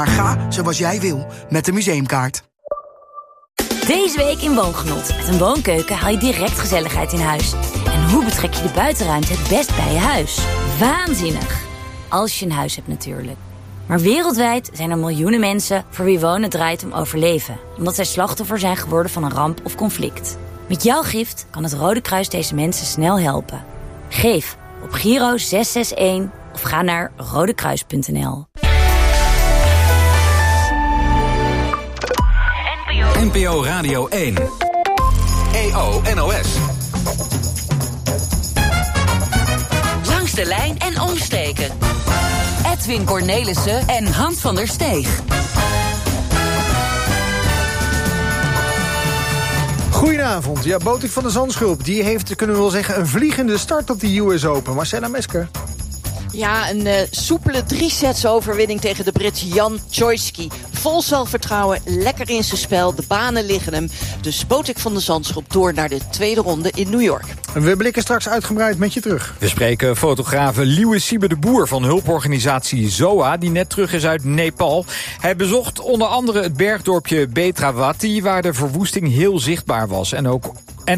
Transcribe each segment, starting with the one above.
Maar ga zoals jij wil met de museumkaart. Deze week in Woongenot. Met een woonkeuken haal je direct gezelligheid in huis. En hoe betrek je de buitenruimte het best bij je huis? Waanzinnig! Als je een huis hebt natuurlijk. Maar wereldwijd zijn er miljoenen mensen voor wie wonen draait om overleven. Omdat zij slachtoffer zijn geworden van een ramp of conflict. Met jouw gift kan het Rode Kruis deze mensen snel helpen. Geef op Giro 661 of ga naar rodekruis.nl. NPO Radio 1. EO NOS. Langs de lijn en omstreken. Edwin Cornelissen en Hans van der Steeg. Goedenavond. Ja, Botik van de Zandschulp die heeft, kunnen we wel zeggen, een vliegende start op de US Open. Marcella Mesker. Ja, een soepele 3-sets overwinning tegen de Brit Jan Choyski. Vol zelfvertrouwen, lekker in zijn spel, de banen liggen hem. Dus Botik van de Zandschulp door naar de tweede ronde in New York. We blikken straks uitgebreid met je terug. We spreken fotograaf Louis Siebe de Boer van hulporganisatie ZOA, die net terug is uit Nepal. Hij bezocht onder andere het bergdorpje Betrawati, waar de verwoesting heel zichtbaar was. En ook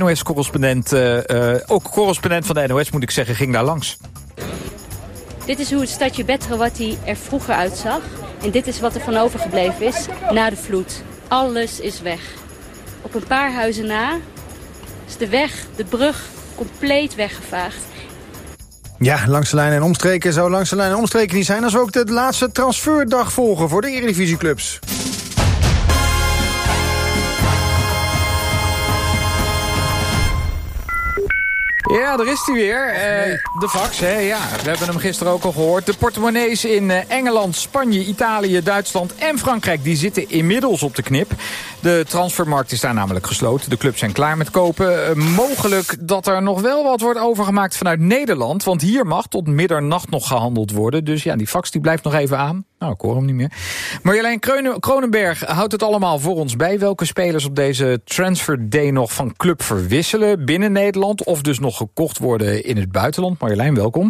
correspondent van de NOS, moet ik zeggen, ging daar langs. Dit is hoe het stadje Betrawati er vroeger uitzag. En dit is wat er van overgebleven is na de vloed. Alles is weg. Op een paar huizen na is de weg, de brug, compleet weggevaagd. Ja, langs de lijn en omstreken zou langs de lijn en omstreken niet zijn als we ook de laatste transferdag volgen voor de Eredivisieclubs. Ja, daar is hij weer. De fax, hè? Ja, we hebben hem gisteren ook al gehoord. De portemonnees in Engeland, Spanje, Italië, Duitsland en Frankrijk, die zitten inmiddels op de knip. De transfermarkt is daar namelijk gesloten. De clubs zijn klaar met kopen. Mogelijk dat er nog wel wat wordt overgemaakt vanuit Nederland. Want hier mag tot middernacht nog gehandeld worden. Dus ja, die fax die blijft nog even aan. Nou, ik hoor hem niet meer. Marjolein Kronenberg houdt het allemaal voor ons bij. Welke spelers op deze Transfer Day nog van club verwisselen binnen Nederland, of dus nog gekocht worden in het buitenland. Marjolein, welkom.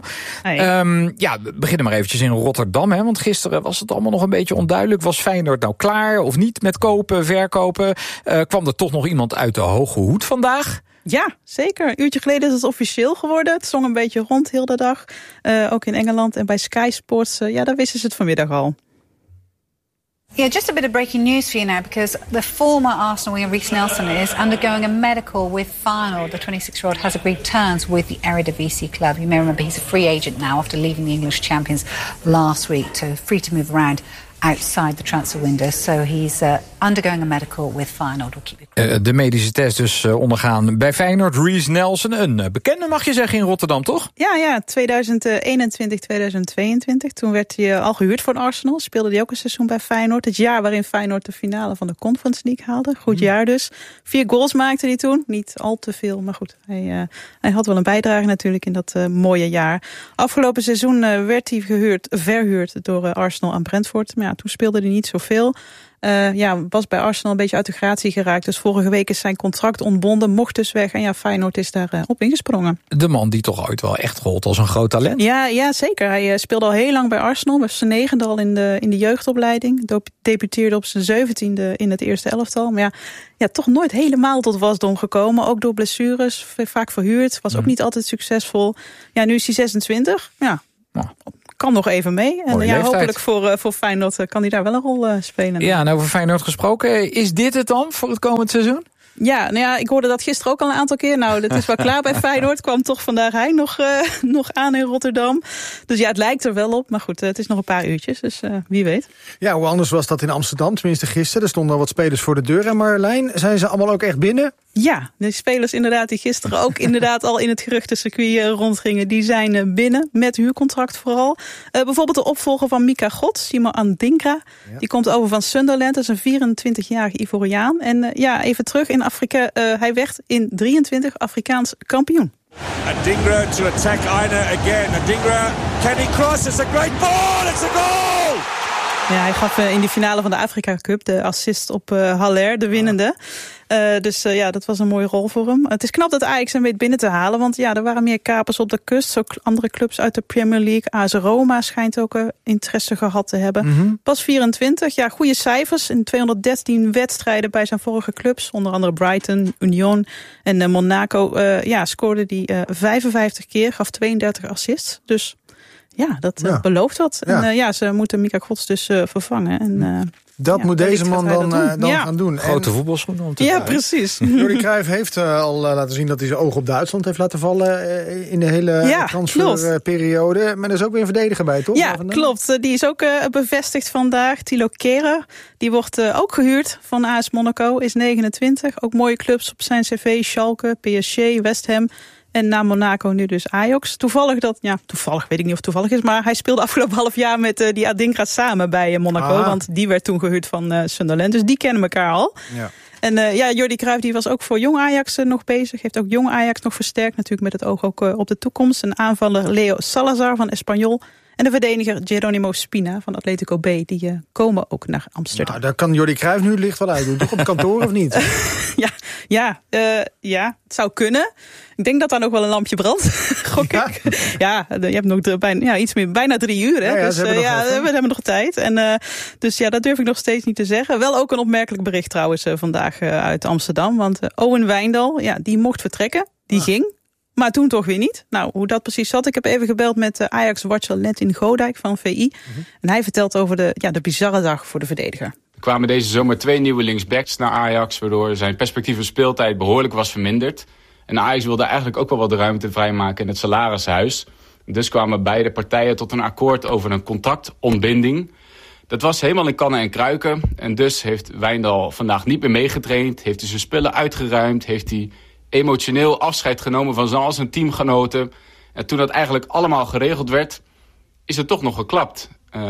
Ja, we beginnen maar eventjes in Rotterdam. Hè, want gisteren was het allemaal nog een beetje onduidelijk. Was Feyenoord nou klaar of niet met kopen, verkopen? Kwam er toch nog iemand uit de hoge hoed vandaag? Ja, zeker. Een uurtje geleden is het officieel geworden. Het zong een beetje rond heel de dag. Ook in Engeland en bij Sky Sports. Daar wisten ze het vanmiddag al. Yeah, just a bit of breaking news for you now, because the former Arsenal winger Reece Nelson is undergoing a medical with Feyenoord. The 26-year-old has agreed terms with the Eredivisie club. You may remember he's a free agent now after leaving the English champions last week, free to move around outside the transfer window. So he's undergoing a medical with Feyenoord. We'll keep you de medische test dus ondergaan bij Feyenoord. Reece Nelson, een bekende mag je zeggen in Rotterdam, toch? Ja, 2021, 2022. Toen werd hij al gehuurd voor Arsenal. Speelde hij ook een seizoen bij Feyenoord. Het jaar waarin Feyenoord de finale van de Conference League haalde. Goed jaar dus. 4 goals maakte hij toen. Niet al te veel, maar goed. Hij had wel een bijdrage natuurlijk in dat mooie jaar. Afgelopen seizoen werd hij verhuurd door Arsenal aan Brentford. Maar ja, toen speelde hij niet zoveel. Was bij Arsenal een beetje uit de gratie geraakt. Dus vorige week is zijn contract ontbonden, mocht dus weg. En ja, Feyenoord is daar op ingesprongen. De man die toch ooit wel echt gold als een groot talent. Ja, zeker. Hij speelde al heel lang bij Arsenal. Was zijn 9e al in de jeugdopleiding. Debuteerde op zijn 17e in het eerste elftal. Maar ja, toch nooit helemaal tot wasdom gekomen. Ook door blessures, vaak verhuurd. Was ook niet altijd succesvol. Ja, nu is hij 26. Ja, kan nog even mee. En hopelijk voor Feyenoord kan hij daar wel een rol spelen. Ja, en over Feyenoord gesproken. Is dit het dan voor het komend seizoen? Ja, ik hoorde dat gisteren ook al een aantal keer. Nou, dat is wel klaar bij Feyenoord. Kwam toch vandaag hij nog aan in Rotterdam. Dus ja, het lijkt er wel op. Maar goed, het is nog een paar uurtjes. Dus wie weet. Ja, hoe anders was dat in Amsterdam? Tenminste gisteren. Er stonden al wat spelers voor de deur. En Marjolein, zijn ze allemaal ook echt binnen? Ja, de spelers inderdaad die gisteren ook inderdaad al in het geruchtencircuit rondgingen. Die zijn binnen, met huurcontract vooral. Bijvoorbeeld de opvolger van Mika God, Simon Adingra. Ja. Die komt over van Sunderland. Dat is een 24-jarige Ivoriaan. En even terug in Afrika. Hij werd in 23 Afrikaans kampioen. Adingra to attack Aina again. Adingra, can he cross? It's a great ball, it's a goal! Ja, hij gaf in die finale van de Afrika Cup de assist op Haller, de winnende. Dus dat was een mooie rol voor hem. Het is knap dat Ajax hem weet binnen te halen. Want ja, er waren meer kapers op de kust. Ook andere clubs uit de Premier League. AS Roma schijnt ook interesse gehad te hebben. Mm-hmm. Pas 24, ja, goede cijfers. In 213 wedstrijden bij zijn vorige clubs. Onder andere Brighton, Union en Monaco. Scoorde hij 55 keer, gaf 32 assists. Dus ja, dat belooft wat. Ja. En ze moeten Mika Gods dus vervangen. En dat moet deze man dan gaan doen. Grote voetbalschoenen om te draaien. Precies. Jordi Cruijff heeft al laten zien dat hij zijn oog op Duitsland heeft laten vallen in de hele transferperiode. Maar er is ook weer een verdediger bij, toch? Ja, klopt. Die is ook bevestigd vandaag. Thilo Kehrer. Die wordt ook gehuurd van AS Monaco. Is 29. Ook mooie clubs op zijn cv. Schalke, PSG, West Ham. En na Monaco nu dus Ajax. Toevallig weet ik niet of het toevallig is, maar hij speelde afgelopen half jaar met die Adingra samen bij Monaco. Want die werd toen gehuurd van Sunderland. Dus die kennen elkaar al. Ja. En Jordi Cruijff die was ook voor Jong Ajax nog bezig. Heeft ook Jong Ajax nog versterkt. Natuurlijk met het oog ook op de toekomst. Een aanvaller Leo Salazar van Espanyol. En de verdediger Geronimo Spina van Atletico B. Die komen ook naar Amsterdam. Nou, daar kan Jordi Cruijff nu het licht wel uitdoen. Toch op kantoor of niet? Ja, het zou kunnen. Ik denk dat daar nog wel een lampje brandt. Gok ik. Ja, je hebt nog bijna 3 uur. Hè? We hebben nog tijd. En, dus ja, dat durf ik nog steeds niet te zeggen. Wel ook een opmerkelijk bericht trouwens vandaag uit Amsterdam. Want Owen Wijndal, die mocht vertrekken. Die ging. Maar toen toch weer niet. Nou, hoe dat precies zat. Ik heb even gebeld met Ajax-watcher Lentin Godijk van VI. Mm-hmm. En hij vertelt over de bizarre dag voor de verdediger. Er kwamen deze zomer 2 nieuwe linksbacks naar Ajax, waardoor zijn perspectieve speeltijd behoorlijk was verminderd. En Ajax wilde eigenlijk ook wel wat ruimte vrijmaken in het salarishuis. Dus kwamen beide partijen tot een akkoord over een contractontbinding. Dat was helemaal in kannen en kruiken. En dus heeft Wijndal vandaag niet meer meegetraind. Heeft hij zijn spullen uitgeruimd. Heeft hij emotioneel afscheid genomen van al zijn teamgenoten. En toen dat eigenlijk allemaal geregeld werd, is het toch nog geklapt.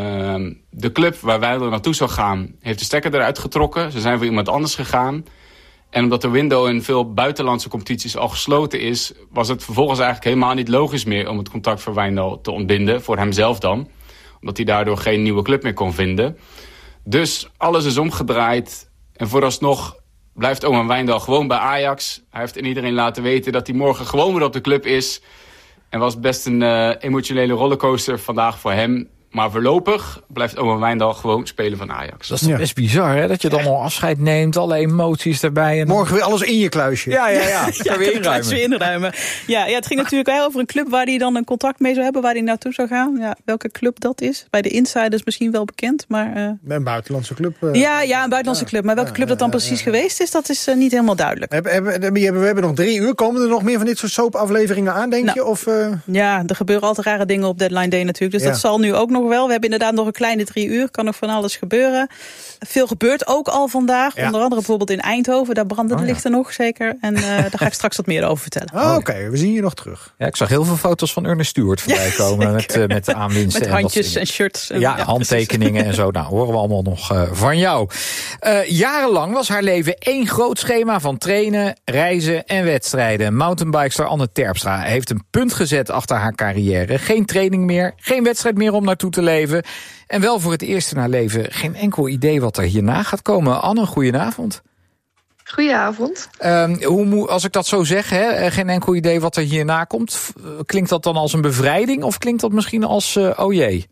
De club waar Wijndal naartoe zou gaan, heeft de stekker eruit getrokken. Ze zijn voor iemand anders gegaan. En omdat de window in veel buitenlandse competities al gesloten is, was het vervolgens eigenlijk helemaal niet logisch meer om het contract voor Wijndal te ontbinden. Voor hemzelf dan. Omdat hij daardoor geen nieuwe club meer kon vinden. Dus alles is omgedraaid. En vooralsnog blijft Owen Wijndal gewoon bij Ajax. Hij heeft aan iedereen laten weten dat hij morgen gewoon weer op de club is. En was best een emotionele rollercoaster vandaag voor hem. Maar voorlopig blijft Owen Wijndal gewoon spelen van Ajax. Dat is toch best bizar, hè? Dat je dan al afscheid neemt, alle emoties erbij. En morgen weer alles in je kluisje. Ja. Kan weer inruimen. Ja, het ging natuurlijk wel over een club waar hij dan een contract mee zou hebben, waar hij naartoe zou gaan. Ja, welke club dat is? Bij de insiders misschien wel bekend, maar een buitenlandse club. Een buitenlandse club. Maar welke club dat dan precies geweest is, dat is niet helemaal duidelijk. We hebben nog 3 uur. Komen er nog meer van dit soort soapafleveringen aan, denk je? Of, Ja, er gebeuren altijd rare dingen op Deadline Day natuurlijk. Dus dat zal nu ook nog wel. We hebben inderdaad nog een kleine 3 uur. Kan nog van alles gebeuren. Veel gebeurt ook al vandaag. Ja. Onder andere bijvoorbeeld in Eindhoven. Daar branden de lichten nog, zeker. En daar ga ik straks wat meer over vertellen. Oké, we zien je nog terug. Ja, ik zag heel veel foto's van Ernest Stewart voorbij komen. Met de aanwinsten. Met handjes en shirts. En, handtekeningen en zo. Nou, horen we allemaal nog van jou. Jarenlang was haar leven 1 groot schema van trainen, reizen en wedstrijden. Mountainbikester Anne Terpstra heeft een punt gezet achter haar carrière. Geen training meer, geen wedstrijd meer om naartoe te leven. En wel voor het eerst in haar leven geen enkel idee wat er hierna gaat komen. Anne, goedenavond. Goedenavond. Als ik dat zo zeg, geen enkel idee wat er hierna komt. Klinkt dat dan als een bevrijding of klinkt dat misschien als oh jee?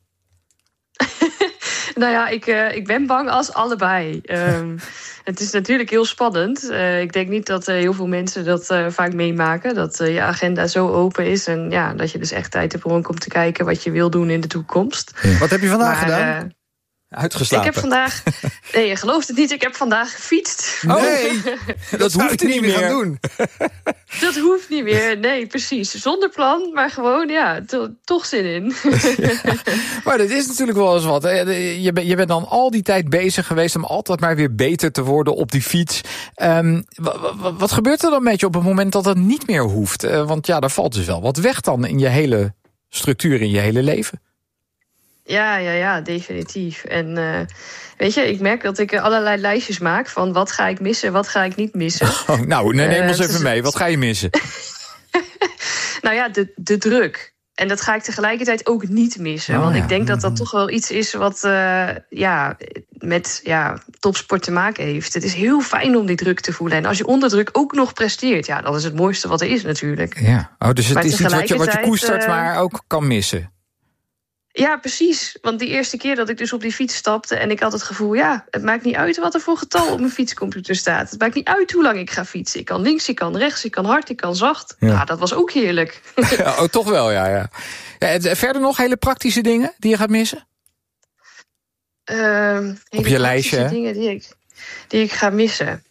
Nou ja, ik ben bang als allebei. Het is natuurlijk heel spannend. Ik denk niet dat heel veel mensen dat vaak meemaken. Dat je agenda zo open is. En dat je dus echt tijd hebt om te kijken wat je wil doen in de toekomst. Ja. Wat heb je vandaag gedaan? Uitgeslapen. Ik heb vandaag... Nee, je gelooft het niet. Ik heb vandaag gefietst. Nee, dat hoeft je niet meer gaan doen. Dat hoeft niet meer. Nee, precies. Zonder plan, maar gewoon, toch zin in. Maar dat is natuurlijk wel eens wat. Je bent dan al die tijd bezig geweest om altijd maar weer beter te worden op die fiets. Wat gebeurt er dan met je op het moment dat het niet meer hoeft? Want daar valt dus wel wat weg dan in je hele structuur, in je hele leven. Ja, definitief. En weet je, ik merk dat ik allerlei lijstjes maak van wat ga ik missen, wat ga ik niet missen. Neem ons even mee. Wat ga je missen? Nou ja, de druk. En dat ga ik tegelijkertijd ook niet missen. Want ik denk dat dat toch wel iets is wat met topsport te maken heeft. Het is heel fijn om die druk te voelen. En als je onder druk ook nog presteert, dat is het mooiste wat er is natuurlijk. Ja, dus het is iets wat je koestert, maar ook kan missen. Ja, precies. Want die eerste keer dat ik dus op die fiets stapte en ik had het gevoel, het maakt niet uit wat er voor getal op mijn fietscomputer staat. Het maakt niet uit hoe lang ik ga fietsen. Ik kan links, ik kan rechts, ik kan hard, ik kan zacht. Ja, dat was ook heerlijk. Toch wel, ja. Verder nog hele praktische dingen die je gaat missen? Op je lijstje? Dingen die ik ga missen.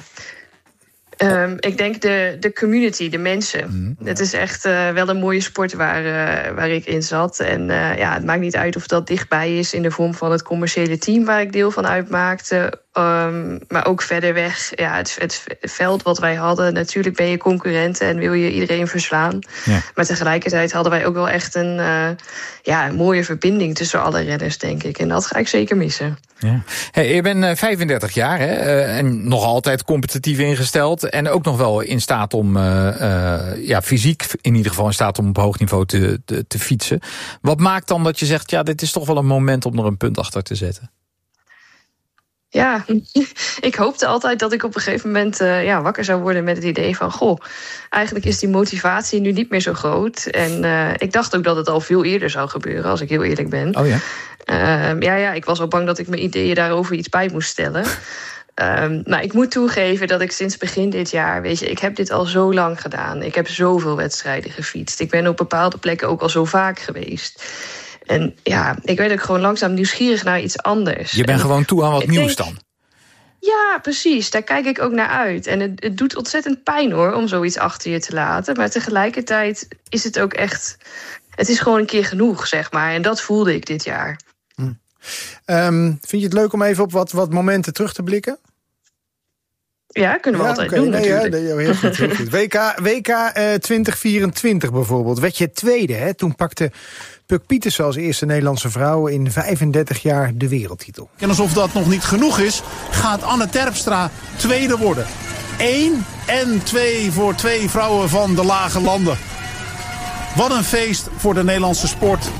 Ik denk de community, de mensen. Het is echt wel een mooie sport waar ik in zat. En het maakt niet uit of dat dichtbij is in de vorm van het commerciële team waar ik deel van uitmaakte. Maar ook verder weg, het veld wat wij hadden. Natuurlijk ben je concurrenten en wil je iedereen verslaan. Ja. Maar tegelijkertijd hadden wij ook wel echt een mooie verbinding tussen alle renners, denk ik. En dat ga ik zeker missen. Ja. Hey, je bent 35 jaar en nog altijd competitief ingesteld. En ook nog wel in staat om, fysiek in ieder geval in staat om op hoog niveau te fietsen. Wat maakt dan dat je zegt, dit is toch wel een moment om er een punt achter te zetten? Ja, ik hoopte altijd dat ik op een gegeven moment wakker zou worden met het idee van, eigenlijk is die motivatie nu niet meer zo groot. En ik dacht ook dat het al veel eerder zou gebeuren, als ik heel eerlijk ben. Oh ja? Ik was al bang dat ik mijn ideeën daarover iets bij moest stellen. Maar ik moet toegeven dat ik sinds begin dit jaar, ik heb dit al zo lang gedaan. Ik heb zoveel wedstrijden gefietst. Ik ben op bepaalde plekken ook al zo vaak geweest. En ik werd ook gewoon langzaam nieuwsgierig naar iets anders. Je bent gewoon toe aan wat nieuws dan? Ja, precies. Daar kijk ik ook naar uit. En het doet ontzettend pijn hoor, om zoiets achter je te laten. Maar tegelijkertijd is het ook echt, het is gewoon een keer genoeg, zeg maar. En dat voelde ik dit jaar. Vind je het leuk om even op wat momenten terug te blikken? Ja, kunnen we altijd doen natuurlijk. Heel goed. WK 2024 bijvoorbeeld. Werd je tweede, hè? Toen pakte Puk Pietersen als eerste Nederlandse vrouw in 35 jaar de wereldtitel. En alsof dat nog niet genoeg is, gaat Anne Terpstra tweede worden. 1 en 2 voor 2 vrouwen van de lage landen. Wat een feest voor de Nederlandse sport.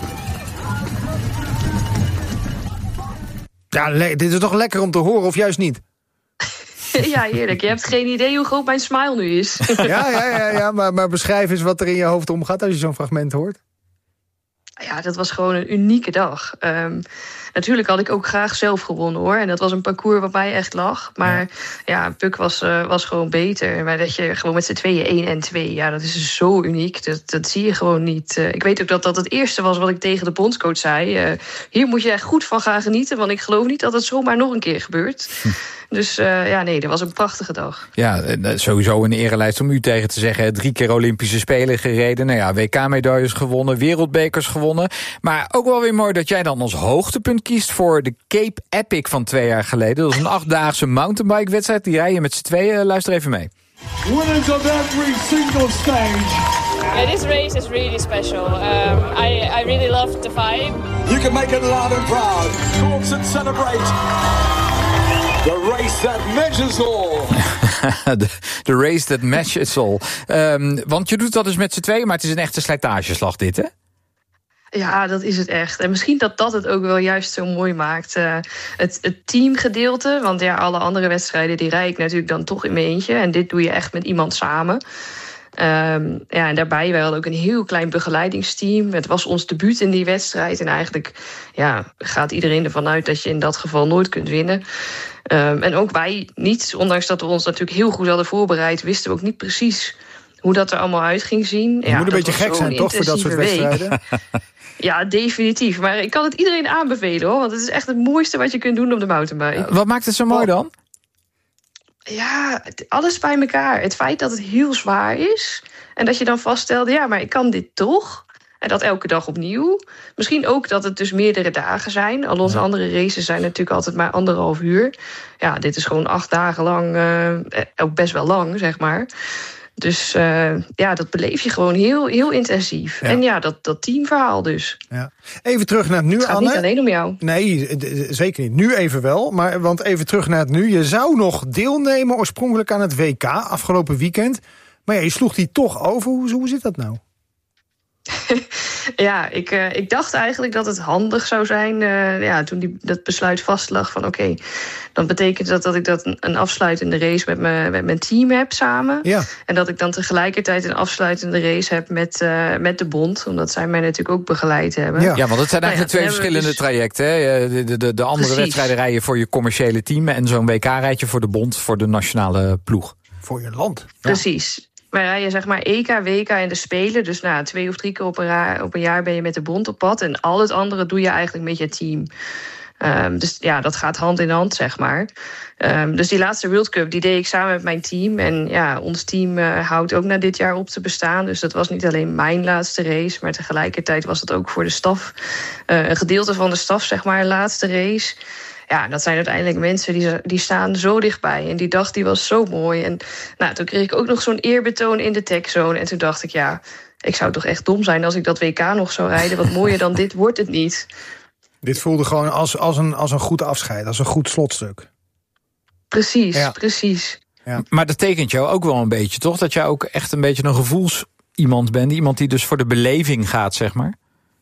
Ja, dit is toch lekker om te horen, of juist niet? Ja, heerlijk. Je hebt geen idee hoe groot mijn smile nu is. Ja, maar beschrijf eens wat er in je hoofd omgaat als je zo'n fragment hoort. Ja, dat was gewoon een unieke dag. Natuurlijk had ik ook graag zelf gewonnen hoor. En dat was een parcours wat mij echt lag. Maar Puk was gewoon beter. Maar dat je gewoon met z'n tweeën 1 en 2... dat is zo uniek. Dat zie je gewoon niet. Ik weet ook dat het eerste was wat ik tegen de bondscoach zei. Hier moet je echt goed van gaan genieten. Want ik geloof niet dat het zomaar nog een keer gebeurt. Dus dat was een prachtige dag. Ja, sowieso een erelijst om u tegen te zeggen. 3 keer Olympische Spelen gereden. WK-medailles gewonnen, wereldbekers gewonnen. Maar ook wel weer mooi dat jij dan als hoogtepunt kiest voor de Cape Epic van 2 jaar geleden. Dat is een 8-daagse mountainbike-wedstrijd. Die rij je met z'n tweeën. Luister even mee. Winners of every single stage. This race is really special. I really love the vibe. You can make it loud and proud. Talks and celebrate. The race that measures all. The race that matches all. Want je doet dat dus met z'n tweeën, maar het is een echte slijtageslag dit, hè? Ja, dat is het echt. En misschien dat het ook wel juist zo mooi maakt. Het teamgedeelte, want alle andere wedstrijden die rijd ik natuurlijk dan toch in mijn eentje. En dit doe je echt met iemand samen. En daarbij, wij hadden ook een heel klein begeleidingsteam. Het was ons debuut in die wedstrijd. En eigenlijk gaat iedereen ervan uit dat je in dat geval nooit kunt winnen. En ook wij niet, ondanks dat we ons natuurlijk heel goed hadden voorbereid, wisten we ook niet precies hoe dat er allemaal uit ging zien. Het moet een beetje gek zijn, toch, voor dat soort wedstrijden? Ja, definitief. Maar ik kan het iedereen aanbevelen, hoor. Want het is echt het mooiste wat je kunt doen op de mountainbike. Wat maakt het zo mooi dan? Ja, alles bij elkaar. Het feit dat het heel zwaar is. En dat je dan vaststelde, maar ik kan dit toch. En dat elke dag opnieuw. Misschien ook dat het dus meerdere dagen zijn. Al onze andere races zijn natuurlijk altijd maar 1,5 uur. Ja, dit is gewoon 8 dagen lang. Ook best wel lang, zeg maar. Dus dat beleef je gewoon heel, heel intensief. Ja. En dat teamverhaal dus. Ja. Even terug naar het nu, het gaat Anne. Niet alleen om jou. Nee, zeker niet. Nu even wel. Want even terug naar het nu. Je zou nog deelnemen oorspronkelijk aan het WK afgelopen weekend. Maar je sloeg die toch over. Hoe zit dat nou? Ja, ik dacht eigenlijk dat het handig zou zijn. Toen dat besluit vastlag van oké, dan betekent dat ik een afsluitende race met mijn team heb samen. Ja. En dat ik dan tegelijkertijd een afsluitende race heb met de bond. Omdat zij mij natuurlijk ook begeleid hebben. Ja, want het zijn eigenlijk twee verschillende trajecten. Hè? De andere wedstrijden rijden voor je commerciële team. En zo'n WK rijd je voor de bond, voor de nationale ploeg. Voor je land. Ja. Precies. Wij rijden zeg maar EK, WK en de Spelen. Dus 2 of 3 keer op een jaar ben je met de bond op pad. En al het andere doe je eigenlijk met je team. Dus ja, dat gaat hand in hand, zeg maar. Dus die laatste World Cup, die deed ik samen met mijn team. En ja, ons team houdt ook na dit jaar op te bestaan. Dus dat was niet alleen mijn laatste race, maar tegelijkertijd was het ook voor de staf. Een gedeelte van de staf, zeg maar, een laatste race. Ja, dat zijn uiteindelijk mensen die staan zo dichtbij. En die dag die was zo mooi. En toen kreeg ik ook nog zo'n eerbetoon in de techzone. En toen dacht ik, ja, ik zou toch echt dom zijn als ik dat WK nog zou rijden. Wat mooier dan dit wordt het niet. Dit voelde gewoon als een goed afscheid, als een goed slotstuk. Precies, ja. Precies. Ja. Maar dat tekent jou ook wel een beetje, toch? Dat jij ook echt een beetje een gevoelsiemand bent. Iemand die dus voor de beleving gaat, zeg maar.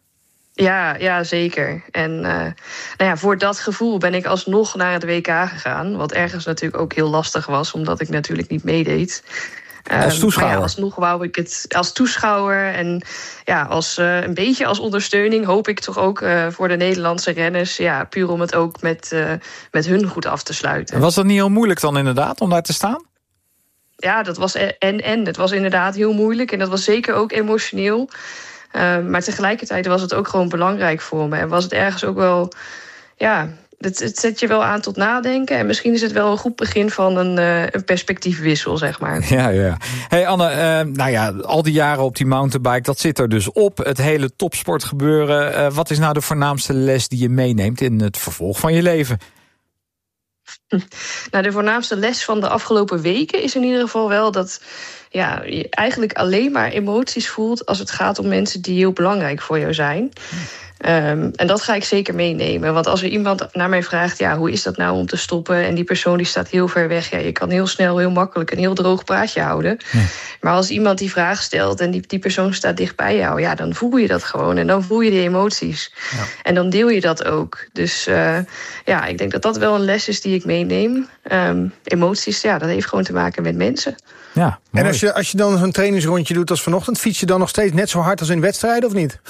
Ja, zeker. En voor dat gevoel ben ik alsnog naar het WK gegaan. Wat ergens natuurlijk ook heel lastig was, omdat ik natuurlijk niet meedeed. Als toeschouwer? Maar alsnog wou ik het als toeschouwer. En ja, een beetje als ondersteuning hoop ik toch ook voor de Nederlandse renners. Ja, puur om het ook met hun goed af te sluiten. En was dat niet heel moeilijk dan inderdaad, om daar te staan? Ja, dat was en. Het was inderdaad heel moeilijk. En dat was zeker ook emotioneel. Maar tegelijkertijd was het ook gewoon belangrijk voor me. En was het ergens ook wel... Ja, het zet je wel aan tot nadenken. En misschien is het wel een goed begin van een perspectiefwissel, zeg maar. Ja. Hey Anne, al die jaren op die mountainbike, dat zit er dus op. Het hele topsportgebeuren. Wat is nou de voornaamste les die je meeneemt in het vervolg van je leven? Nou, de voornaamste les van de afgelopen weken is in ieder geval wel dat je eigenlijk alleen maar emoties voelt als het gaat om mensen die heel belangrijk voor jou zijn. En dat ga ik zeker meenemen. Want als er iemand naar mij vraagt, hoe is dat nou om te stoppen? En die persoon die staat heel ver weg. Ja, je kan heel snel, heel makkelijk een heel droog praatje houden. Ja. Maar als iemand die vraag stelt en die persoon staat dicht bij jou, dan voel je dat gewoon. En dan voel je die emoties. Ja. En dan deel je dat ook. Dus ik denk dat dat wel een les is die ik meeneem. Emoties, dat heeft gewoon te maken met mensen. Ja, en als je dan zo'n trainingsrondje doet als vanochtend, fiets je dan nog steeds net zo hard als in wedstrijden of niet?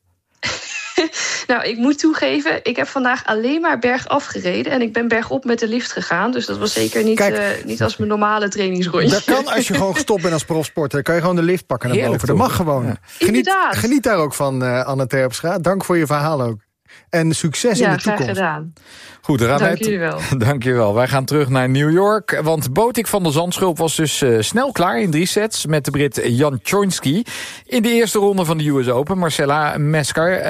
Nou, ik moet toegeven, ik heb vandaag alleen maar bergaf gereden. En ik ben bergop met de lift gegaan. Dus dat was zeker niet als mijn normale trainingsrondje. Dat kan als je gewoon gestopt bent als profsporter. Dan kan je gewoon de lift pakken naar boven. Dat mag gewoon. Ja. Geniet daar ook van, Anne Terpstra. Dank voor je verhaal ook. En succes in de toekomst. Ja, graag gedaan. Goed, dank jullie wel. Dank je wel. Wij gaan terug naar New York. Want Botik van der Zandschulp was dus snel klaar in 3 sets... met de Brit Jan Chojnski. In de eerste ronde van de US Open, Marcella Mesker.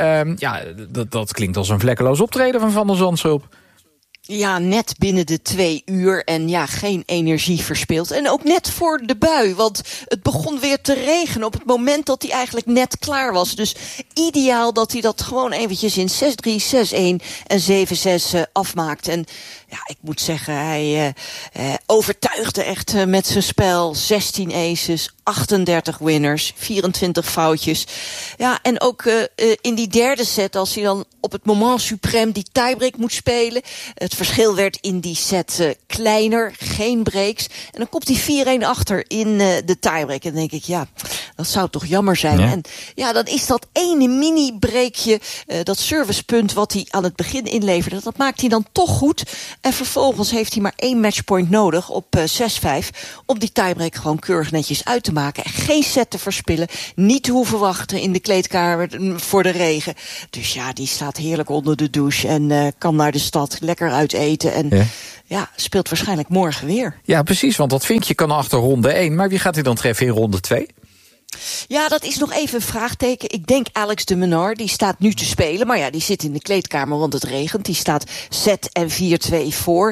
Dat klinkt als een vlekkeloos optreden van der Zandschulp. Ja, net binnen de 2 uur en geen energie verspild. En ook net voor de bui, want het begon weer te regenen op het moment dat hij eigenlijk net klaar was. Dus ideaal dat hij dat gewoon eventjes in 6-3, 6-1 en 7-6 afmaakt. En ik moet zeggen, hij overtuigde echt met zijn spel. 16 aces, 38 winners, 24 foutjes. Ja, en ook in die derde set, als hij dan op het moment suprême die tiebreak moet spelen. Het verschil werd in die set kleiner, geen breaks. En dan komt hij 4-1 achter in de tiebreak. En dan denk ik, dat zou toch jammer zijn. Ja. En dan is dat ene mini-breakje, dat servicepunt wat hij aan het begin inleverde, dat maakt hij dan toch goed. En vervolgens heeft hij maar 1 matchpoint nodig op 6-5... om die tiebreak gewoon keurig netjes uit te maken. En geen set te verspillen. Niet te hoeven wachten in de kleedkamer voor de regen. Dus die staat heerlijk onder de douche en kan naar de stad lekker uit eten. En speelt waarschijnlijk morgen weer. Ja, precies, want dat vinkje kan achter ronde 1. Maar wie gaat hij dan treffen in ronde 2? Ja, dat is nog even een vraagteken. Ik denk Alex de Minaur, die staat nu te spelen. Maar die zit in de kleedkamer, want het regent. Die staat set en 4-2 voor.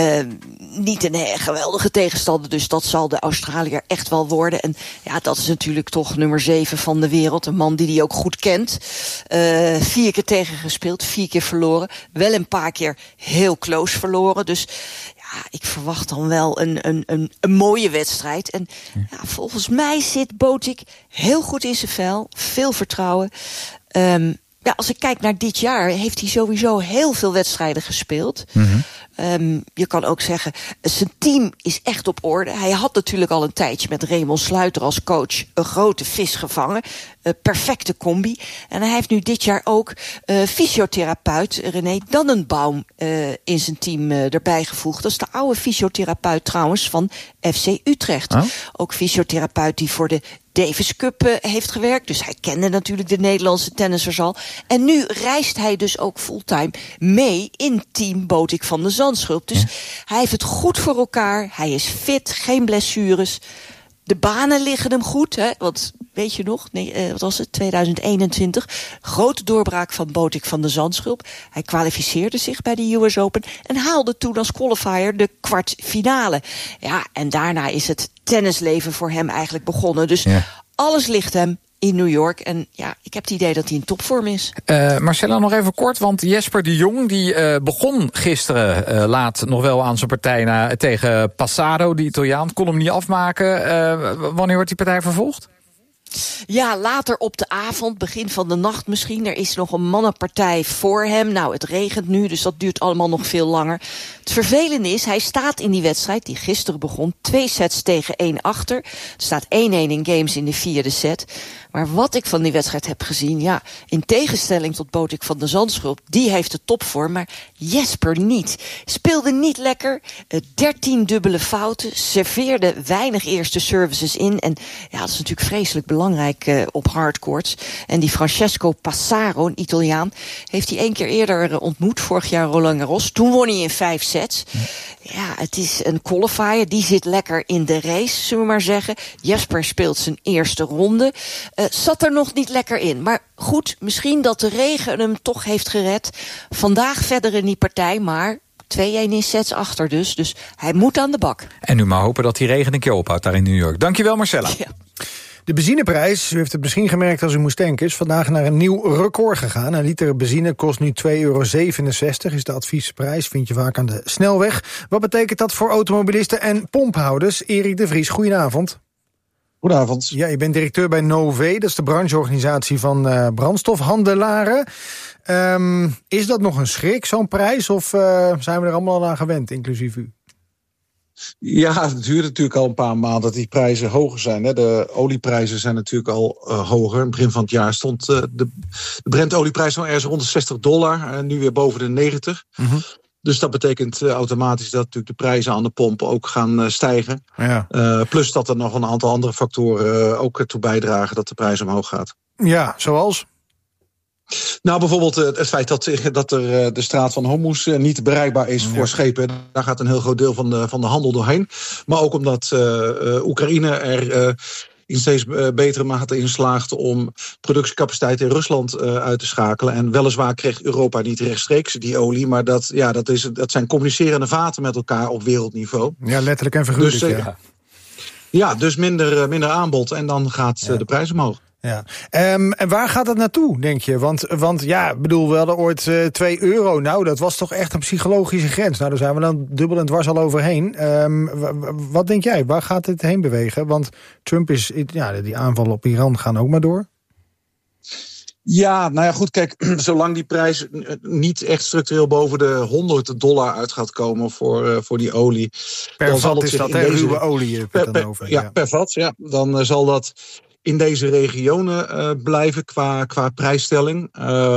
Niet een geweldige tegenstander, dus dat zal de Australiër echt wel worden. En dat is natuurlijk toch nummer 7 van de wereld. Een man die ook goed kent. 4 keer tegengespeeld, 4 keer verloren. Wel een paar keer heel close verloren. Dus ik verwacht dan wel een mooie wedstrijd. En volgens mij zit Botik ik. Heel goed in zijn vel. Veel vertrouwen. Als ik kijk naar dit jaar, heeft hij sowieso heel veel wedstrijden gespeeld. Je kan ook zeggen, zijn team is echt op orde. Hij had natuurlijk al een tijdje met Raymond Sluiter als coach een grote vis gevangen. Perfecte combi. En hij heeft nu dit jaar ook fysiotherapeut René Dannenbaum in zijn team erbij gevoegd. Dat is de oude fysiotherapeut trouwens van FC Utrecht. Oh? Ook fysiotherapeut die voor de Davis Cup heeft gewerkt. Dus hij kende natuurlijk de Nederlandse tennissers al. En nu reist hij dus ook fulltime mee in team Botik van de Zandschulp. Dus hij heeft het goed voor elkaar. Hij is fit, geen blessures. De banen liggen hem goed, hè? Want weet je nog, wat was het, 2021. Grote doorbraak van Botik van de Zandschulp. Hij kwalificeerde zich bij de US Open en haalde toen als qualifier de kwartfinale. Ja, en daarna is het tennisleven voor hem eigenlijk begonnen. Dus alles ligt hem in New York. En ja, ik heb het idee dat hij in topvorm is. Marcella, nog even kort, want Jesper de Jong die begon gisteren laat nog wel aan zijn partij tegen Passaro, die Italiaan. Kon hem niet afmaken. Wanneer wordt die partij vervolgd? Ja, later op de avond, begin van de nacht misschien. Er is nog een mannenpartij voor hem. Nou, het regent nu, dus dat duurt allemaal nog veel langer. Het vervelende is, hij staat in die wedstrijd die gisteren begon 2 sets tegen 1 achter. Er staat 1-1 in games in de 4e set. Maar wat ik van die wedstrijd heb gezien, ja, in tegenstelling tot Botik van de Zandschulp, die heeft de topvorm, maar Jesper niet. Speelde niet lekker, 13 dubbele fouten, serveerde weinig eerste services in. En ja, dat is natuurlijk vreselijk belangrijk op hardcourts. En die Francesco Passaro, een Italiaan, heeft hij 1 keer eerder ontmoet, vorig jaar Roland Garros. Toen won hij in 5 sets. Ja, het is een qualifier, die zit lekker in de race, zullen we maar zeggen. Jesper speelt zijn eerste ronde. Zat er nog niet lekker in. Maar goed, misschien dat de regen hem toch heeft gered. Vandaag verder in die partij, maar 2-1 in sets achter dus. Dus hij moet aan de bak. En nu maar hopen dat die regen een keer ophoudt daar in New York. Dankjewel, Marcella. Ja. De benzineprijs, u heeft het misschien gemerkt als u moest tanken, is vandaag naar een nieuw record gegaan. Een liter benzine kost nu €2,67, is de adviesprijs. Vind je vaak aan de snelweg. Wat betekent dat voor automobilisten en pomphouders? Erik de Vries, goedenavond. Goedenavond. Ja, je bent directeur bij Nové, dat is de brancheorganisatie van brandstofhandelaren. Is dat nog een schrik, zo'n prijs, of zijn we er allemaal aan gewend, inclusief u? Ja, het duurt natuurlijk al een paar maanden dat die prijzen hoger zijn. Hè. De olieprijzen zijn natuurlijk al hoger. In het begin van het jaar stond de Brent-olieprijs nog ergens rond de $60. Nu weer boven de 90. Mm-hmm. Dus dat betekent automatisch dat natuurlijk de prijzen aan de pomp ook gaan stijgen. Ja. Plus dat er nog een aantal andere factoren ook toe bijdragen dat de prijs omhoog gaat. Ja, zoals? Nou, bijvoorbeeld het feit dat er de straat van Hormuz niet bereikbaar is voor schepen. Daar gaat een heel groot deel van de handel doorheen. Maar ook omdat Oekraïne er in steeds betere mate in slaagt om productiecapaciteit in Rusland uit te schakelen. En weliswaar kreeg Europa niet rechtstreeks die olie, maar dat zijn communicerende vaten met elkaar op wereldniveau. Ja, letterlijk en figuurlijk. Dus, ja, dus minder aanbod en dan gaat de prijs omhoog. Ja. En waar gaat het naartoe, denk je? Want ja, bedoel, we hadden ooit €2. Nou, dat was toch echt een psychologische grens. Nou, daar zijn we dan dubbel en dwars al overheen. Wat denk jij? Waar gaat het heen bewegen? Want Trump die aanvallen op Iran gaan ook maar door. Ja, nou ja, goed, kijk, zolang die prijs niet echt structureel boven de $100 uit gaat komen voor die olie. Per vat is dat, ruwe olie. Per vat, ja. Dan zal dat in deze regionen blijven qua prijsstelling.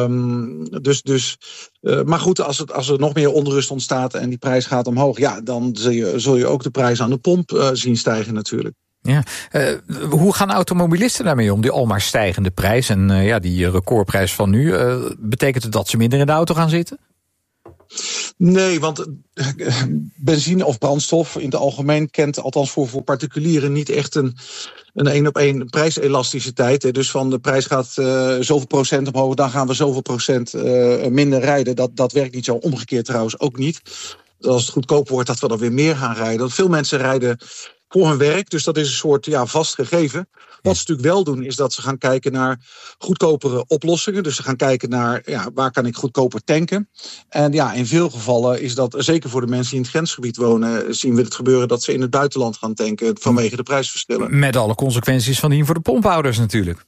Maar goed, als er nog meer onrust ontstaat en die prijs gaat omhoog, ja, dan zul je ook de prijs aan de pomp zien stijgen natuurlijk. Ja. Hoe gaan automobilisten daarmee om, die almaar stijgende prijs en die recordprijs van nu? Betekent het dat ze minder in de auto gaan zitten? Nee, want benzine of brandstof in het algemeen kent, althans voor particulieren, niet echt een 1-op-1 prijselasticiteit. Dus van de prijs gaat zoveel procent omhoog, dan gaan we zoveel procent minder rijden. Dat werkt niet zo. Omgekeerd trouwens ook niet. Als het goedkoop wordt, dat we dan weer meer gaan rijden. Want veel mensen rijden voor hun werk. Dus dat is een soort vast gegeven. Wat ze natuurlijk wel doen, is dat ze gaan kijken naar goedkopere oplossingen. Dus ze gaan kijken naar waar kan ik goedkoper tanken. En in veel gevallen is dat, zeker voor de mensen die in het grensgebied wonen, zien we het gebeuren dat ze in het buitenland gaan tanken vanwege de prijsverschillen. Met alle consequenties van dien voor de pomphouders natuurlijk.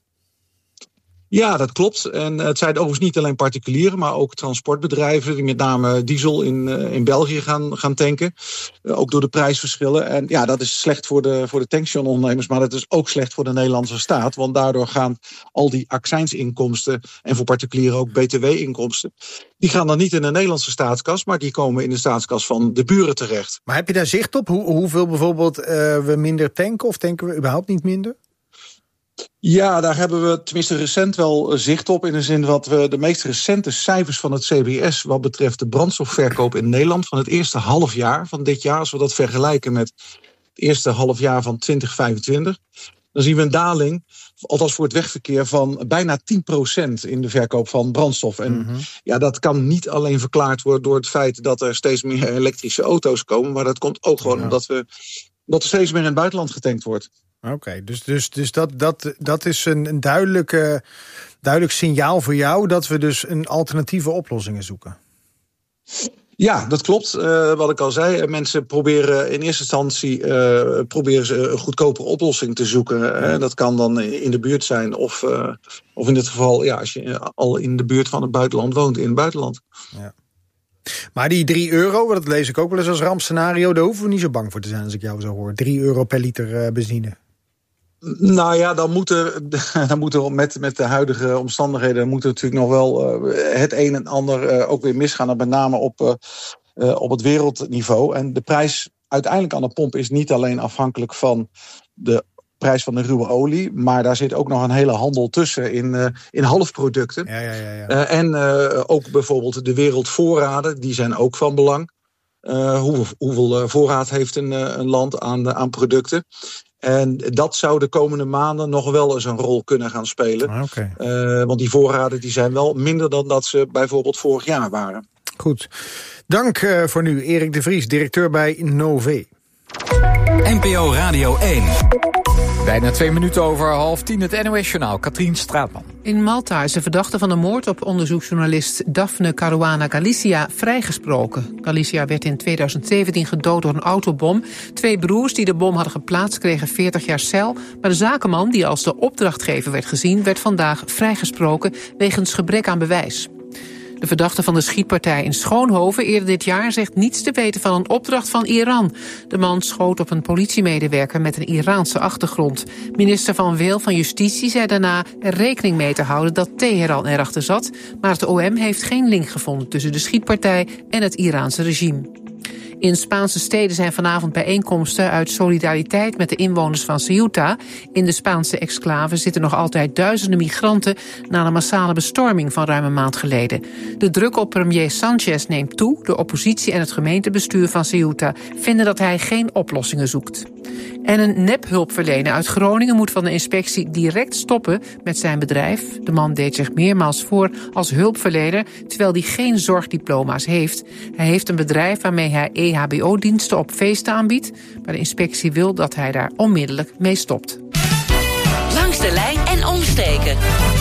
Ja, dat klopt. En het zijn overigens niet alleen particulieren, maar ook transportbedrijven die met name diesel in België gaan tanken. Ook door de prijsverschillen. En dat is slecht voor de tankstationondernemers, maar dat is ook slecht voor de Nederlandse staat. Want daardoor gaan al die accijnsinkomsten en voor particulieren ook btw-inkomsten, die gaan dan niet in de Nederlandse staatskas, maar die komen in de staatskas van de buren terecht. Maar heb je daar zicht op? Hoeveel bijvoorbeeld we minder tanken of tanken we überhaupt niet minder? Ja, daar hebben we tenminste recent wel zicht op. In de zin dat we de meest recente cijfers van het CBS wat betreft de brandstofverkoop in Nederland van het eerste halfjaar van dit jaar, als we dat vergelijken met het eerste halfjaar van 2025, dan zien we een daling, althans voor het wegverkeer, van bijna 10% in de verkoop van brandstof. En dat kan niet alleen verklaard worden door het feit dat er steeds meer elektrische auto's komen, maar dat komt ook gewoon omdat er steeds meer in het buitenland getankt wordt. Oké, dus dat is een duidelijk signaal voor jou dat we dus een alternatieve oplossingen zoeken. Ja, dat klopt. Wat ik al zei, mensen proberen in eerste instantie een goedkopere oplossing te zoeken. Dat kan dan in de buurt zijn of in dit geval als je al in de buurt van het buitenland woont, in het buitenland. Ja. Maar die €3, dat lees ik ook wel eens als rampscenario, daar hoeven we niet zo bang voor te zijn als ik jou zo hoor. €3 per liter benzine. Nou ja, dan moeten met de huidige omstandigheden moet natuurlijk nog wel het een en ander ook weer misgaan. En met name op het wereldniveau. En de prijs uiteindelijk aan de pomp is niet alleen afhankelijk van de prijs van de ruwe olie, maar daar zit ook nog een hele handel tussen in halfproducten. Ja. En ook bijvoorbeeld de wereldvoorraden, die zijn ook van belang. Hoeveel voorraad heeft een land aan producten? En dat zou de komende maanden nog wel eens een rol kunnen gaan spelen. Want die voorraden die zijn wel minder dan dat ze bijvoorbeeld vorig jaar waren. Goed. Dank voor nu, Erik de Vries, directeur bij Nové. NPO Radio 1. Bijna 2 minuten over 9:30 het NOS-journaal. Katrien Straatman. In Malta is de verdachte van de moord op onderzoeksjournalist Daphne Caruana Galizia vrijgesproken. Galizia werd in 2017 gedood door een autobom. 2 broers die de bom hadden geplaatst kregen 40 jaar cel. Maar de zakenman, die als de opdrachtgever werd gezien, werd vandaag vrijgesproken wegens gebrek aan bewijs. De verdachte van de schietpartij in Schoonhoven eerder dit jaar zegt niets te weten van een opdracht van Iran. De man schoot op een politiemedewerker met een Iraanse achtergrond. Minister Van Weel van Justitie zei daarna er rekening mee te houden dat Teheran erachter zat. Maar het OM heeft geen link gevonden tussen de schietpartij en het Iraanse regime. In Spaanse steden zijn vanavond bijeenkomsten uit solidariteit met de inwoners van Ceuta. In de Spaanse exclave zitten nog altijd duizenden migranten na een massale bestorming van ruim een maand geleden. De druk op premier Sanchez neemt toe. De oppositie en het gemeentebestuur van Ceuta vinden dat hij geen oplossingen zoekt. En een nephulpverlener uit Groningen moet van de inspectie direct stoppen met zijn bedrijf. De man deed zich meermaals voor als hulpverlener, terwijl hij geen zorgdiploma's heeft. Hij heeft een bedrijf waarmee hij EHBO-diensten op feesten aanbiedt, maar de inspectie wil dat hij daar onmiddellijk mee stopt. Langs de lijn en omsteken.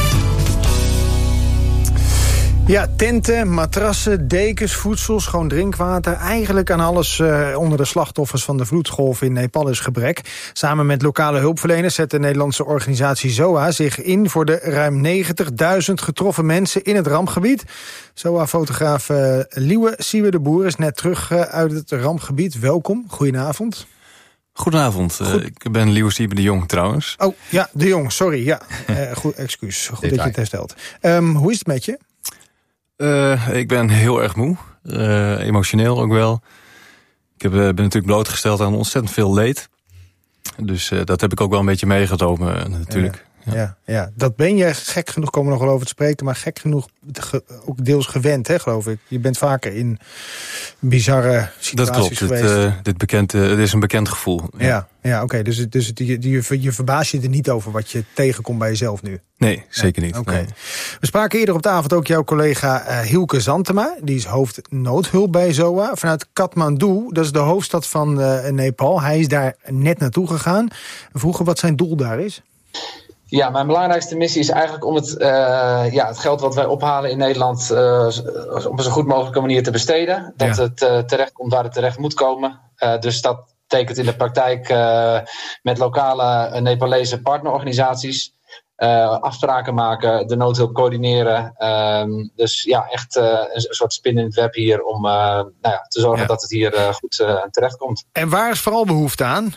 Ja, tenten, matrassen, dekens, voedsel, schoon drinkwater. Eigenlijk aan alles onder de slachtoffers van de vloedgolf in Nepal is gebrek. Samen met lokale hulpverleners zet de Nederlandse organisatie ZOA zich in voor de ruim 90.000 getroffen mensen in het rampgebied. ZOA-fotograaf Liewe Siebe de Boer is net terug uit het rampgebied. Welkom, goedenavond. Goedenavond, ik ben Liewe Siebe de Jong trouwens. Oh, ja, de Jong, sorry. Ja, goed, excuus. Goed dat je het herstelt. Hoe is het met je? Ik ben heel erg moe. Emotioneel ook wel. Ik ben natuurlijk blootgesteld aan ontzettend veel leed. Dus dat heb ik ook wel een beetje meegenomen natuurlijk. Ja. Dat ben je gek genoeg, komen we nog wel over te spreken... maar gek genoeg ook deels gewend, hè, geloof ik. Je bent vaker in bizarre situaties geweest. Dat klopt, het is een bekend gevoel. Ja, oké. Dus je verbaast je er niet over wat je tegenkomt bij jezelf nu? Nee, zeker niet. Okay. Nee. We spraken eerder op de avond ook jouw collega Hielke Zantema. Die is hoofd noodhulp bij ZOA. Vanuit Kathmandu, dat is de hoofdstad van Nepal. Hij is daar net naartoe gegaan. We vroegen wat zijn doel daar is. Ja, mijn belangrijkste missie is eigenlijk om het geld wat wij ophalen in Nederland op een zo goed mogelijke manier te besteden. Dat het terecht komt waar het terecht moet komen. Dus dat betekent in de praktijk met lokale Nepalese partnerorganisaties afspraken maken, de noodhulp coördineren. Dus ja, echt een soort spin in het web hier om te zorgen dat het hier goed terecht komt. En waar is vooral behoefte aan?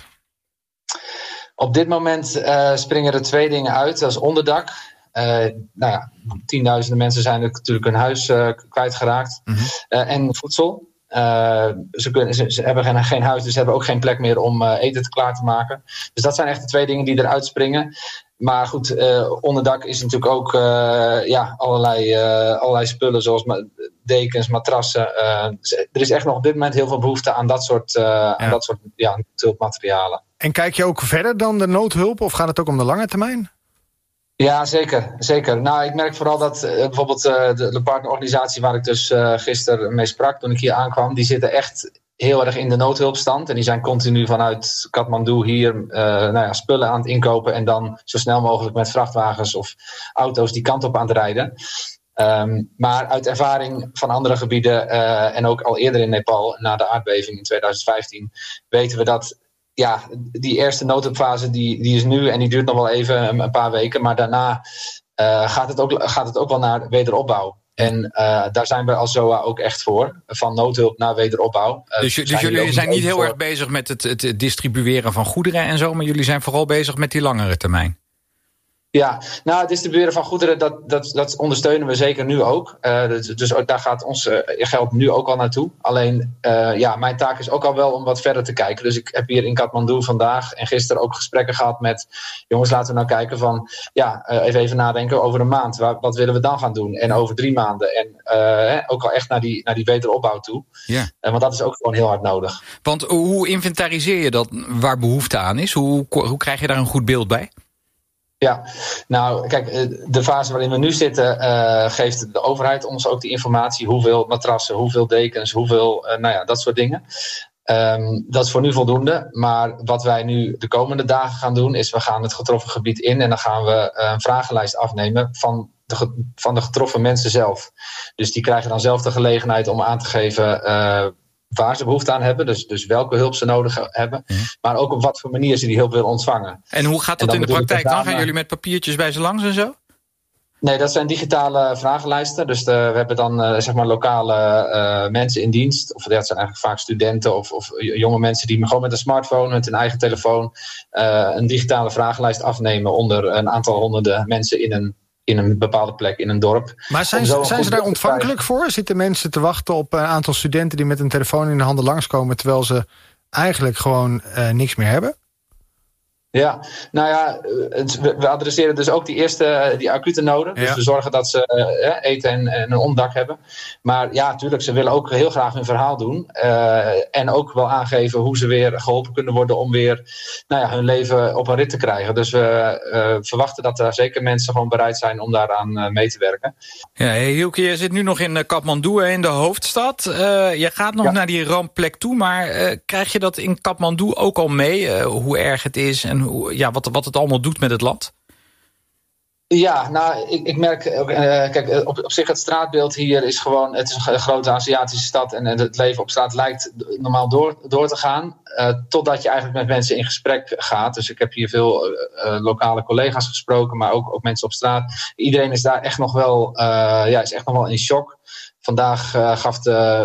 Op dit moment springen er 2 dingen uit. Dat is onderdak. Tienduizenden mensen zijn natuurlijk hun huis kwijtgeraakt. Mm-hmm. En voedsel. Ze hebben geen huis, dus ze hebben ook geen plek meer om eten klaar te maken. Dus dat zijn echt de 2 dingen die eruit springen. Maar goed, onderdak is natuurlijk ook allerlei spullen zoals dekens, matrassen. Er is echt nog op dit moment heel veel behoefte aan dat soort noodhulpmaterialen. En kijk je ook verder dan de noodhulp of gaat het ook om de lange termijn? Ja, zeker. Nou, ik merk vooral dat bijvoorbeeld de partnerorganisatie waar ik dus gisteren mee sprak toen ik hier aankwam, die zitten echt heel erg in de noodhulpstand. En die zijn continu vanuit Kathmandu hier spullen aan het inkopen en dan zo snel mogelijk met vrachtwagens of auto's die kant op aan het rijden. Maar uit ervaring van andere gebieden en ook al eerder in Nepal, na de aardbeving in 2015, weten we dat die eerste noodhulpfase die is nu en die duurt nog wel even een paar weken. Maar daarna gaat het ook wel naar wederopbouw. En daar zijn we als ZOA ook echt voor. Van noodhulp naar wederopbouw. Dus jullie zijn niet heel erg bezig met het distribueren van goederen en zo, maar jullie zijn vooral bezig met die langere termijn. Ja, nou, het distribueren van goederen, dat ondersteunen we zeker nu ook. Dus daar gaat ons geld nu ook al naartoe. Alleen, mijn taak is ook al wel om wat verder te kijken. Dus ik heb hier in Kathmandu vandaag en gisteren ook gesprekken gehad met jongens, laten we nou kijken van, even nadenken over een maand. Wat willen we dan gaan doen? En over 3 maanden. En ook al echt naar die wederopbouw toe. Ja. Want dat is ook gewoon heel hard nodig. Want hoe inventariseer je dat waar behoefte aan is? Hoe krijg je daar een goed beeld bij? Ja, nou kijk, de fase waarin we nu zitten geeft de overheid ons ook die informatie. Hoeveel matrassen, hoeveel dekens, hoeveel, dat soort dingen. Dat is voor nu voldoende. Maar wat wij nu de komende dagen gaan doen is we gaan het getroffen gebied in en dan gaan we een vragenlijst afnemen van de getroffen mensen zelf. Dus die krijgen dan zelf de gelegenheid om aan te geven waar ze behoefte aan hebben, dus welke hulp ze nodig hebben, maar ook op wat voor manier ze die hulp willen ontvangen. En hoe gaat dat in de praktijk dan? Gaan jullie met papiertjes bij ze langs en zo? Nee, dat zijn digitale vragenlijsten. Dus we hebben dan lokale mensen in dienst. Of dat zijn eigenlijk vaak studenten of jonge mensen die gewoon met een smartphone, met hun eigen telefoon, een digitale vragenlijst afnemen onder een aantal honderden mensen in een bepaalde plek, in een dorp. Maar zijn ze daar ontvankelijk voor? Zitten mensen te wachten op een aantal studenten die met een telefoon in de handen langskomen, terwijl ze eigenlijk gewoon niks meer hebben? Ja, nou ja, we adresseren dus ook die acute noden. Dus we zorgen dat ze eten en een onderdak hebben. Maar ja, natuurlijk, ze willen ook heel graag hun verhaal doen. En ook wel aangeven hoe ze weer geholpen kunnen worden om weer hun leven op een rit te krijgen. Dus we verwachten dat er zeker mensen gewoon bereid zijn om daaraan mee te werken. Ja, Hielke, je zit nu nog in Kathmandu, in de hoofdstad. Je gaat nog naar die rampplek toe, maar krijg je dat in Kathmandu ook al mee? Hoe erg het is en wat het allemaal doet met het land? Ja, nou, ik merk, kijk, op zich het straatbeeld hier is gewoon, het is een grote Aziatische stad en het leven op straat lijkt normaal door te gaan, totdat je eigenlijk met mensen in gesprek gaat. Dus ik heb hier veel lokale collega's gesproken, maar ook mensen op straat. Iedereen is daar echt nog wel, is echt nog wel in shock. Vandaag gaf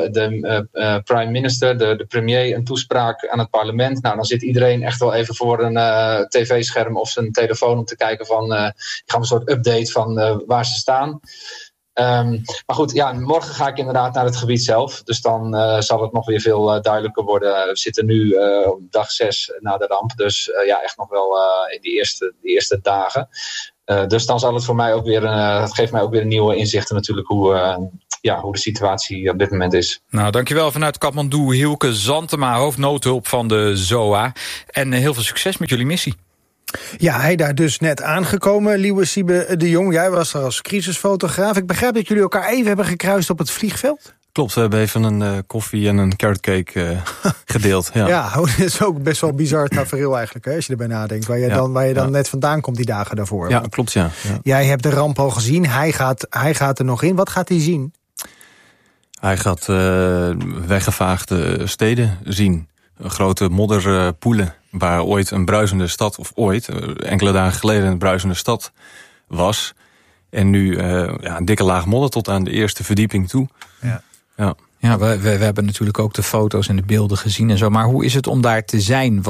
de prime minister, de premier, een toespraak aan het parlement. Nou, dan zit iedereen echt wel even voor een tv-scherm of zijn telefoon om te kijken van, gaan we een soort update van waar ze staan. Maar goed, morgen ga ik inderdaad naar het gebied zelf. Dus dan zal het nog weer veel duidelijker worden. We zitten nu op dag 6 na de ramp. Dus echt nog wel in die eerste dagen. Dus dan zal het voor mij ook weer, het geeft mij ook weer een nieuwe inzichten natuurlijk hoe de situatie op dit moment is. Nou, dankjewel vanuit Kathmandu, Hielke Zantema, hoofdnoodhulp van de ZOA. En heel veel succes met jullie missie. Ja, hij daar dus net aangekomen, Liewe Siebe de Jong. Jij was er als crisisfotograaf. Ik begrijp dat jullie elkaar even hebben gekruist op het vliegveld. Klopt, we hebben even een koffie en een carrot cake gedeeld. Ja, dat is ook best wel bizar tafereel eigenlijk, hè, als je erbij nadenkt. Waar je dan net vandaan komt die dagen daarvoor. Ja, klopt, ja. Jij hebt de ramp al gezien, hij gaat er nog in. Wat gaat hij zien? Hij gaat weggevaagde steden zien. Grote modderpoelen waar ooit een bruisende stad, of enkele dagen geleden een bruisende stad was. En nu een dikke laag modder tot aan de eerste verdieping toe. Ja, we hebben natuurlijk ook de foto's en de beelden gezien en zo. Maar hoe is het om daar te zijn?